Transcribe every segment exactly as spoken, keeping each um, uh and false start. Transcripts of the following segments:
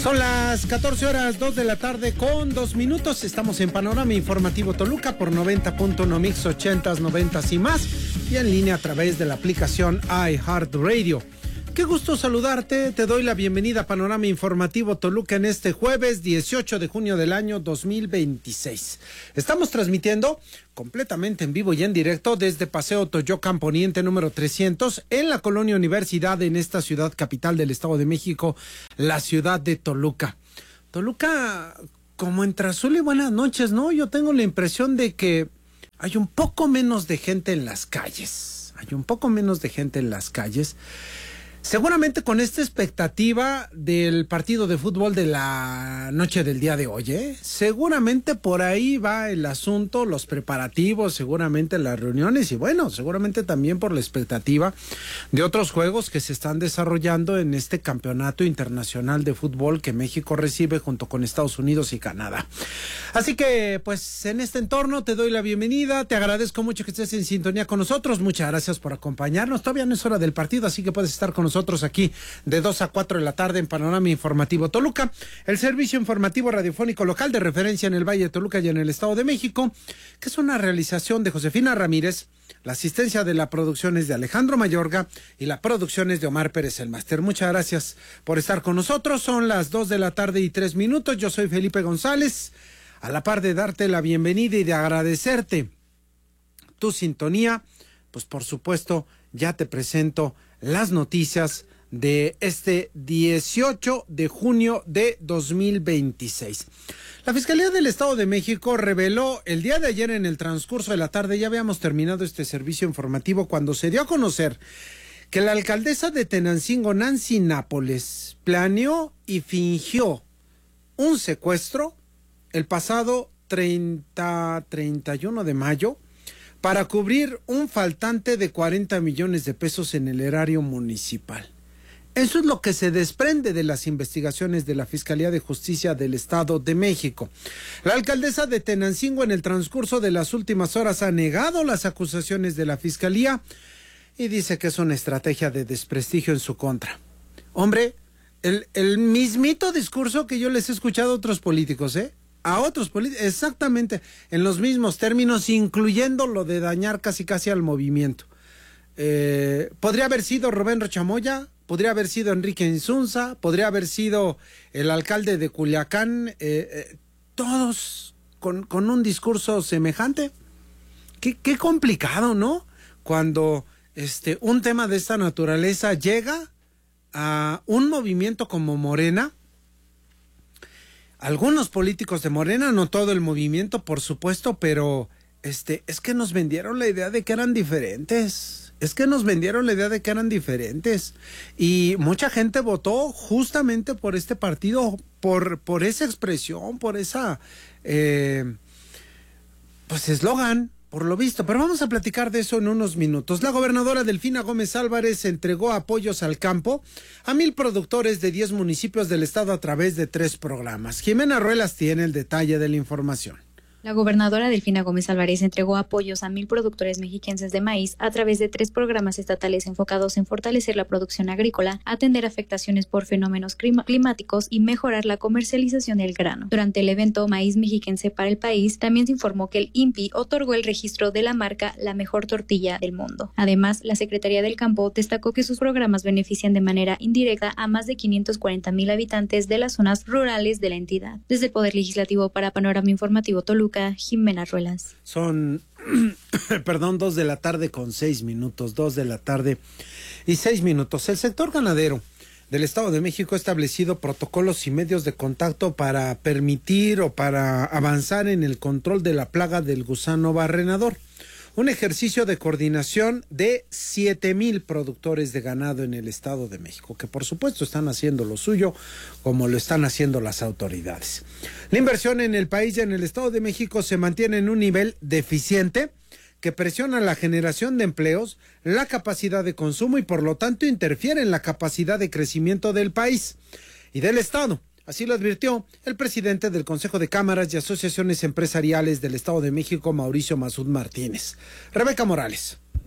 Son las catorce horas, dos de la tarde con dos minutos. Estamos en Panorama Informativo Toluca por noventa punto uno Mix, ochentas, noventas y más. Y en línea a través de la aplicación iHeartRadio. Qué gusto saludarte, te doy la bienvenida a Panorama Informativo Toluca en este jueves dieciocho de junio del año dos mil veintiséis. Estamos transmitiendo completamente en vivo y en directo desde Paseo Toyocan Poniente número trescientos en la Colonia Universidad, en esta ciudad capital del Estado de México, la ciudad de Toluca. Toluca, como entre azul y buenas noches, ¿no? Yo tengo la impresión de que hay un poco menos de gente en las calles, hay un poco menos de gente en las calles. Seguramente con esta expectativa del partido de fútbol de la noche del día de hoy, ¿eh? Seguramente por ahí va el asunto, los preparativos, seguramente las reuniones y bueno, seguramente también por la expectativa de otros juegos que se están desarrollando en este campeonato internacional de fútbol que México recibe junto con Estados Unidos y Canadá. Así que pues en este entorno te doy la bienvenida, te agradezco mucho que estés en sintonía con nosotros, muchas gracias por acompañarnos. Todavía no es hora del partido, así que puedes estar con nosotros nosotros aquí de dos a cuatro de la tarde en Panorama Informativo Toluca, el servicio informativo radiofónico local de referencia en el Valle de Toluca y en el Estado de México, que es una realización de Josefina Ramírez. La asistencia de la producción es de Alejandro Mayorga y la producción es de Omar Pérez el Máster. Muchas gracias por estar con nosotros. Son las dos de la tarde y tres minutos. Yo soy Felipe González, a la par de darte la bienvenida y de agradecerte tu sintonía, pues por supuesto ya te presento las noticias de este dieciocho de junio de dos mil veintiséis. La Fiscalía del Estado de México reveló el día de ayer en el transcurso de la tarde, ya habíamos terminado este servicio informativo, cuando se dio a conocer que la alcaldesa de Tenancingo, Nancy Nápoles, planeó y fingió un secuestro el pasado treinta, treinta y uno de mayo para cubrir un faltante de cuarenta millones de pesos en el erario municipal. Eso es lo que se desprende de las investigaciones de la Fiscalía de Justicia del Estado de México. La alcaldesa de Tenancingo en el transcurso de las últimas horas ha negado las acusaciones de la Fiscalía y dice que es una estrategia de desprestigio en su contra. Hombre, el, el mismito discurso que yo les he escuchado a otros políticos, ¿eh? A otros políticos, exactamente en los mismos términos, incluyendo lo de dañar casi casi al movimiento. Eh, podría haber sido Rubén Rochamoya, podría haber sido Enrique Insunza, podría haber sido el alcalde de Culiacán, eh, eh, todos con, con un discurso semejante. Qué, qué complicado, ¿no? Cuando este, un tema de esta naturaleza llega a un movimiento como Morena. Algunos políticos de Morena, no todo el movimiento, por supuesto, pero este, es que nos vendieron la idea de que eran diferentes. Es que nos vendieron la idea de que eran diferentes. Y mucha gente votó justamente por este partido, por, por esa expresión, por esa, eh, pues, eslogan, por lo visto. Pero vamos a platicar de eso en unos minutos. La gobernadora Delfina Gómez Álvarez entregó apoyos al campo a mil productores de diez municipios del estado a través de tres programas. Jimena Ruelas tiene el detalle de la información. La gobernadora Delfina Gómez Álvarez entregó apoyos a mil productores mexiquenses de maíz a través de tres programas estatales enfocados en fortalecer la producción agrícola, atender afectaciones por fenómenos climáticos y mejorar la comercialización del grano. Durante el evento Maíz Mexiquense para el País, también se informó que el I N P I otorgó el registro de la marca La Mejor Tortilla del Mundo. Además, la Secretaría del Campo destacó que sus programas benefician de manera indirecta a más de quinientos cuarenta mil habitantes de las zonas rurales de la entidad. Desde el Poder Legislativo para Panorama Informativo Toluca, Jimena Ruelas. Son, perdón, dos de la tarde con seis minutos, dos de la tarde y seis minutos. El sector ganadero del Estado de México ha establecido protocolos y medios de contacto para permitir o para avanzar en el control de la plaga del gusano barrenador. Un ejercicio de coordinación de siete mil productores de ganado en el Estado de México, que por supuesto están haciendo lo suyo, como lo están haciendo las autoridades. La inversión en el país y en el Estado de México se mantiene en un nivel deficiente que presiona la generación de empleos, la capacidad de consumo y por lo tanto interfiere en la capacidad de crecimiento del país y del Estado. Así lo advirtió el presidente del Consejo de Cámaras y Asociaciones Empresariales del Estado de México, Mauricio Masud Martínez. Rebeca Morales.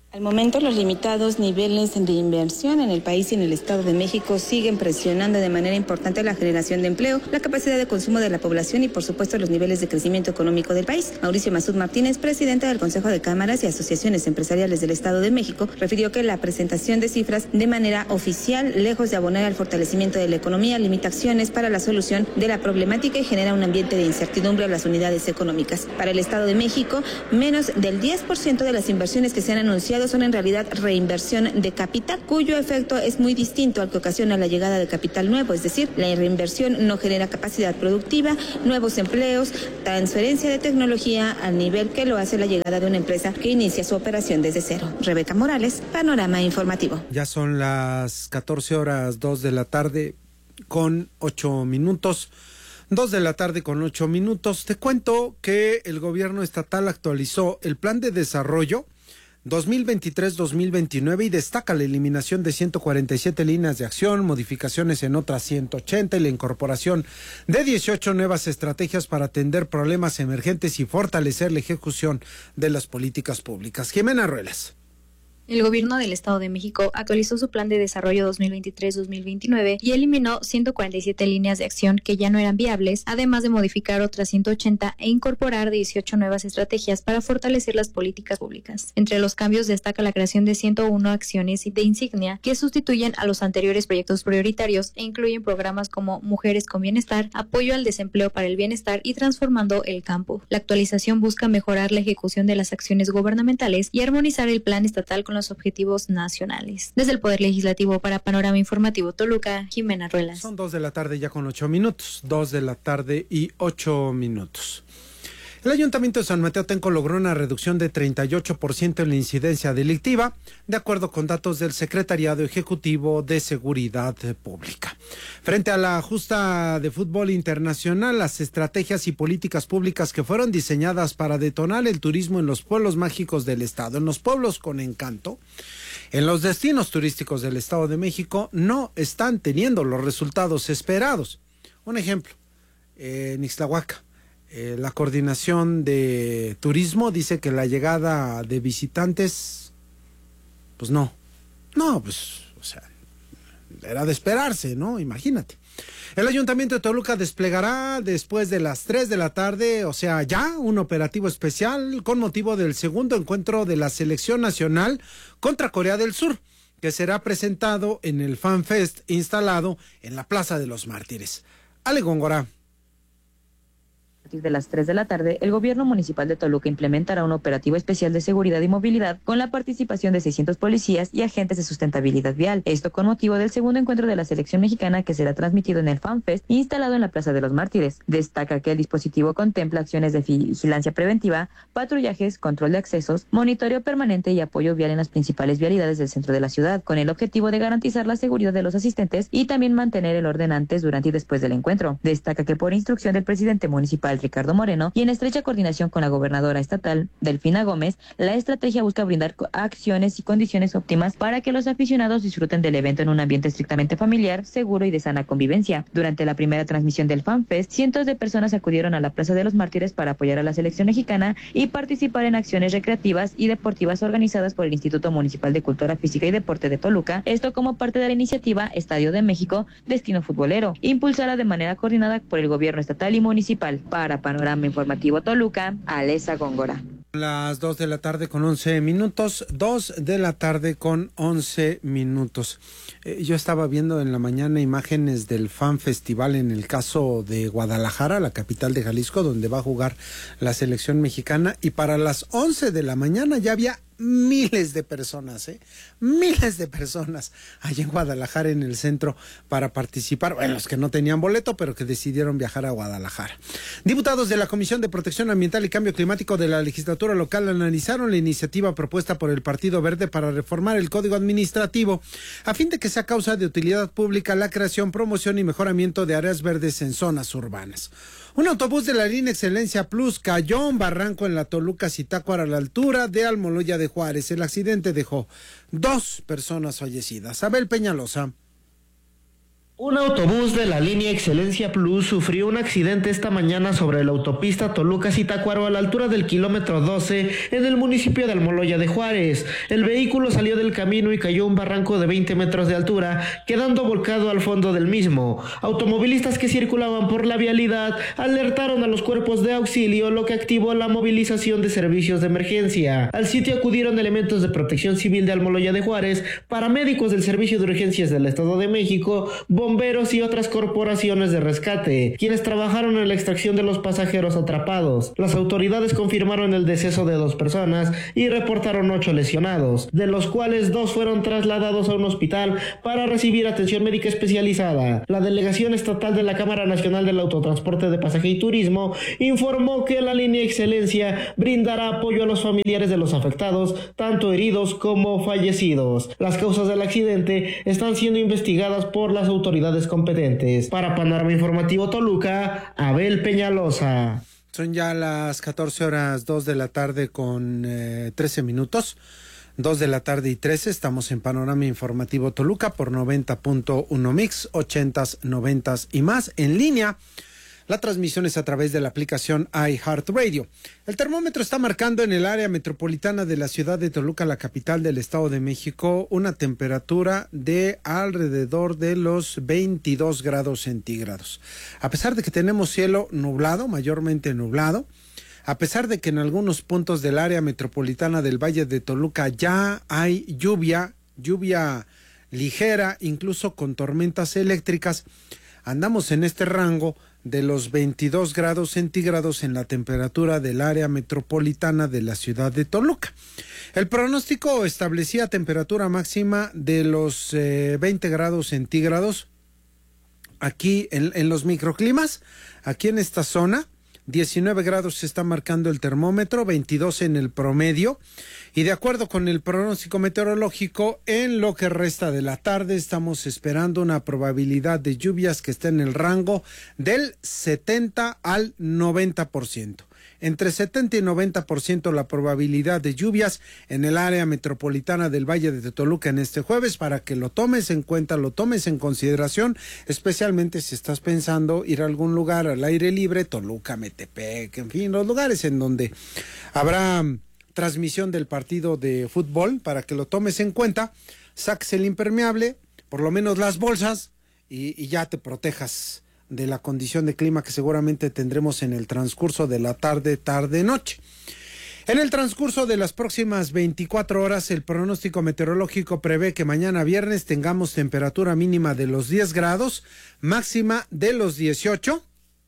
Al momento, los limitados niveles de inversión en el país y en el Estado de México siguen presionando de manera importante la generación de empleo, la capacidad de consumo de la población y, por supuesto, los niveles de crecimiento económico del país. Mauricio Masud Martínez, presidente del Consejo de Cámaras y Asociaciones Empresariales del Estado de México, refirió que la presentación de cifras de manera oficial, lejos de abonar al fortalecimiento de la economía, limita acciones para la solución de la problemática y genera un ambiente de incertidumbre a las unidades económicas. Para el Estado de México, menos del diez por ciento de las inversiones que se han anunciado son en realidad reinversión de capital, cuyo efecto es muy distinto al que ocasiona la llegada de capital nuevo, es decir, la reinversión no genera capacidad productiva, nuevos empleos, transferencia de tecnología al nivel que lo hace la llegada de una empresa que inicia su operación desde cero. Rebeca Morales, Panorama Informativo. Ya son las catorce horas dos de la tarde con ocho minutos. Dos de la tarde con ocho minutos. Te cuento que el gobierno estatal actualizó el plan de desarrollo dos mil veintitrés dos mil veintinueve y destaca la eliminación de ciento cuarenta y siete líneas de acción, modificaciones en otras ciento ochenta y la incorporación de dieciocho nuevas estrategias para atender problemas emergentes y fortalecer la ejecución de las políticas públicas. Jimena Ruelas. El gobierno del Estado de México actualizó su plan de desarrollo dos mil veintitrés dos mil veintinueve y eliminó ciento cuarenta y siete líneas de acción que ya no eran viables, además de modificar otras ciento ochenta e incorporar dieciocho nuevas estrategias para fortalecer las políticas públicas. Entre los cambios destaca la creación de ciento uno acciones de insignia que sustituyen a los anteriores proyectos prioritarios e incluyen programas como Mujeres con Bienestar, Apoyo al Desempleo para el Bienestar y Transformando el Campo. La actualización busca mejorar la ejecución de las acciones gubernamentales y armonizar el plan estatal con los objetivos nacionales. Desde el Poder Legislativo para Panorama Informativo Toluca, Jimena Ruelas. Son dos de la tarde ya con ocho minutos, dos de la tarde y ocho minutos. El Ayuntamiento de San Mateo Atenco logró una reducción de treinta y ocho por ciento en la incidencia delictiva, de acuerdo con datos del Secretariado Ejecutivo de Seguridad Pública. Frente a la justa de fútbol internacional, las estrategias y políticas públicas que fueron diseñadas para detonar el turismo en los pueblos mágicos del estado, en los pueblos con encanto, en los destinos turísticos del Estado de México, no están teniendo los resultados esperados. Un ejemplo, eh, en Ixtlahuaca. Eh, la coordinación de turismo dice que la llegada de visitantes, pues no, no, pues, o sea, era de esperarse, ¿no? Imagínate. El Ayuntamiento de Toluca desplegará después de las tres de la tarde, o sea, ya un operativo especial con motivo del segundo encuentro de la Selección Nacional contra Corea del Sur, que será presentado en el Fan Fest instalado en la Plaza de los Mártires. Ale Góngora. A partir de las tres de la tarde, el gobierno municipal de Toluca implementará un operativo especial de seguridad y movilidad con la participación de seiscientos policías y agentes de sustentabilidad vial. Esto con motivo del segundo encuentro de la selección mexicana que será transmitido en el Fan Fest instalado en la Plaza de los Mártires. Destaca que el dispositivo contempla acciones de vigilancia preventiva, patrullajes, control de accesos, monitoreo permanente y apoyo vial en las principales vialidades del centro de la ciudad, con el objetivo de garantizar la seguridad de los asistentes y también mantener el orden antes, durante y después del encuentro. Destaca que por instrucción del presidente municipal Ricardo Moreno y en estrecha coordinación con la gobernadora estatal Delfina Gómez, la estrategia busca brindar acciones y condiciones óptimas para que los aficionados disfruten del evento en un ambiente estrictamente familiar, seguro y de sana convivencia. Durante la primera transmisión del Fan Fest, cientos de personas acudieron a la Plaza de los Mártires para apoyar a la selección mexicana y participar en acciones recreativas y deportivas organizadas por el Instituto Municipal de Cultura Física y Deporte de Toluca, esto como parte de la iniciativa Estadio de México, Destino Futbolero, impulsada de manera coordinada por el gobierno estatal y municipal. Para Panorama Informativo Toluca, Alesa Góngora. Las dos de la tarde con once minutos, dos de la tarde con once minutos. Eh, yo estaba viendo en la mañana imágenes del Fan Festival en el caso de Guadalajara, la capital de Jalisco, donde va a jugar la selección mexicana, y para las once de la mañana ya había miles de personas, ¿eh? Miles de personas allá en Guadalajara, en el centro, para participar. Bueno, los que no tenían boleto, pero que decidieron viajar a Guadalajara. Diputados de la Comisión de Protección Ambiental y Cambio Climático de la legislatura local analizaron la iniciativa propuesta por el Partido Verde para reformar el Código Administrativo, a fin de que sea causa de utilidad pública la creación, promoción y mejoramiento de áreas verdes en zonas urbanas. Un autobús de la línea Excelencia Plus cayó a un barranco en la Toluca-Zitácuaro a la altura de Almoloya de Juárez. El accidente dejó dos personas fallecidas. Abel Peñalosa. Un autobús de la línea Excelencia Plus sufrió un accidente esta mañana sobre la autopista Toluca-Zitácuaro a la altura del kilómetro doce en el municipio de Almoloya de Juárez. El vehículo salió del camino y cayó a un barranco de veinte metros de altura, quedando volcado al fondo del mismo. Automovilistas que circulaban por la vialidad alertaron a los cuerpos de auxilio, lo que activó la movilización de servicios de emergencia. Al sitio acudieron elementos de Protección Civil de Almoloya de Juárez, paramédicos del Servicio de Urgencias del Estado de México, bomberos y otras corporaciones de rescate, quienes trabajaron en la extracción de los pasajeros atrapados. Las autoridades confirmaron el deceso de dos personas y reportaron ocho lesionados, de los cuales dos fueron trasladados a un hospital para recibir atención médica especializada. La Delegación Estatal de la Cámara Nacional del Autotransporte de Pasaje y Turismo informó que la línea Excelencia brindará apoyo a los familiares de los afectados, tanto heridos como fallecidos. Las causas del accidente están siendo investigadas por las autoridades competentes. Para Panorama Informativo Toluca, Abel Peñalosa. Son ya las catorce horas dos de la tarde con eh, trece minutos. dos de la tarde y trece, estamos en Panorama Informativo Toluca por noventa punto uno Mix, ochentas, noventas y más, en línea. La transmisión es a través de la aplicación iHeartRadio. El termómetro está marcando en el área metropolitana de la ciudad de Toluca, la capital del Estado de México, una temperatura de alrededor de los veintidós grados centígrados. A pesar de que tenemos cielo nublado, mayormente nublado, a pesar de que en algunos puntos del área metropolitana del Valle de Toluca ya hay lluvia, lluvia ligera, incluso con tormentas eléctricas, andamos en este rango de los veintidós grados centígrados en la temperatura del área metropolitana de la ciudad de Toluca. El pronóstico establecía temperatura máxima de los eh, veinte grados centígrados aquí en, en los microclimas, aquí en esta zona. diecinueve grados se está marcando el termómetro, veintidós en el promedio, y de acuerdo con el pronóstico meteorológico, en lo que resta de la tarde estamos esperando una probabilidad de lluvias que está en el rango del setenta al noventa por ciento. Entre setenta y noventa por ciento la probabilidad de lluvias en el área metropolitana del Valle de Toluca en este jueves, para que lo tomes en cuenta, lo tomes en consideración, especialmente si estás pensando ir a algún lugar al aire libre, Toluca, Metepec, en fin, los lugares en donde habrá transmisión del partido de fútbol, para que lo tomes en cuenta, saques el impermeable, por lo menos las bolsas, y, y ya te protejas de la condición de clima que seguramente tendremos en el transcurso de la tarde, tarde-noche. En el transcurso de las próximas veinticuatro horas, el pronóstico meteorológico prevé que mañana viernes tengamos temperatura mínima de los diez grados, máxima de los dieciocho,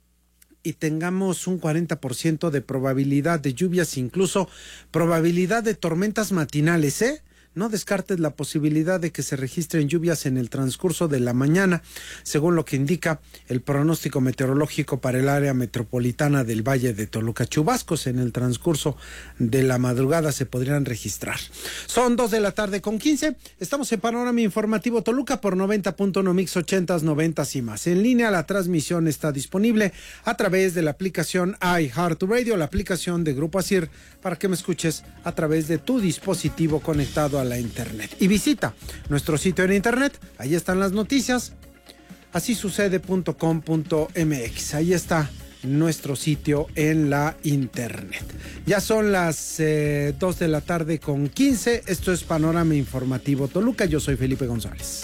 y tengamos un cuarenta por ciento de probabilidad de lluvias, incluso probabilidad de tormentas matinales, ¿eh? No descartes la posibilidad de que se registren lluvias en el transcurso de la mañana, según lo que indica el pronóstico meteorológico para el área metropolitana del Valle de Toluca. Chubascos en el transcurso de la madrugada se podrían registrar. Son dos de la tarde con quince. Estamos en Panorama Informativo Toluca por noventa punto uno Mix, ochentas, noventas y más. En línea, la transmisión está disponible a través de la aplicación iHeartRadio, la aplicación de Grupo Asir, para que me escuches a través de tu dispositivo conectado a la internet. Y visita nuestro sitio en internet, ahí están las noticias, así sucede punto com punto mx, ahí está nuestro sitio en la internet. Ya son las eh, dos de la tarde con quince, esto es Panorama Informativo Toluca, yo soy Felipe González.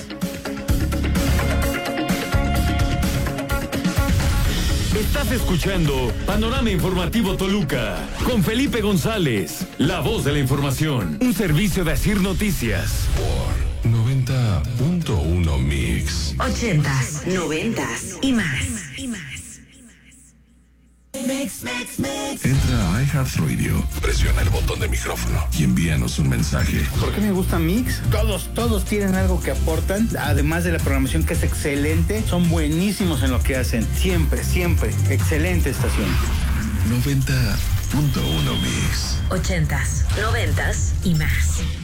Estás escuchando Panorama Informativo Toluca con Felipe González, la voz de la información. Un servicio de Asir Noticias. Por noventa punto uno Mix. Ochentas, noventas y más. Y más. Mix, mix, mix. Entra a iHeartRadio, presiona el botón de micrófono y envíanos un mensaje. ¿Por qué me gusta Mix? Todos, todos tienen algo que aportan, además de la programación que es excelente, son buenísimos en lo que hacen. Siempre, siempre, excelente estación. noventa punto uno Mix. Ochentas, noventas y más.